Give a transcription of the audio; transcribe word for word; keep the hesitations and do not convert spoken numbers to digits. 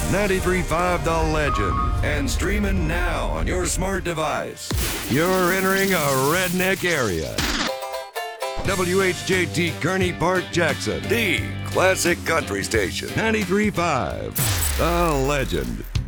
ninety-three point five The Legend, and streaming now on your smart device. You're entering a redneck area. W H J T Kearney Park, Jackson, the classic country station. ninety-three point five The Legend.